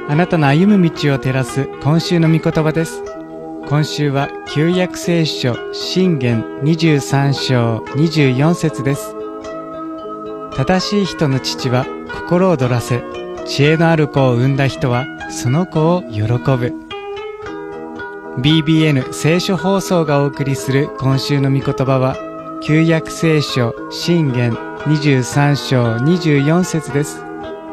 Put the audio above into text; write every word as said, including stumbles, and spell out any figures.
あなたの歩む道を照らす今週の御言葉です。今週は旧約聖書箴言にじゅうさん章にじゅうよん節です。正しい人の父は心躍らせ、知恵のある子を産んだ人はその子を喜ぶ。ビービーエヌ 聖書放送がお送りする今週の御言葉は、旧約聖書箴言にじゅうさん章にじゅうよん節です。